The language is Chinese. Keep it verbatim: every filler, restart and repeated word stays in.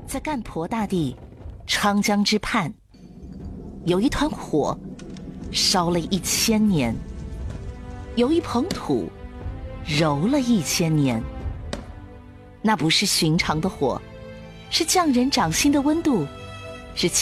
在干婆大地昌江之畔，有一团火烧了一千年，有一捧土揉了一千年。那不是寻常的火，是匠人掌心的温度，是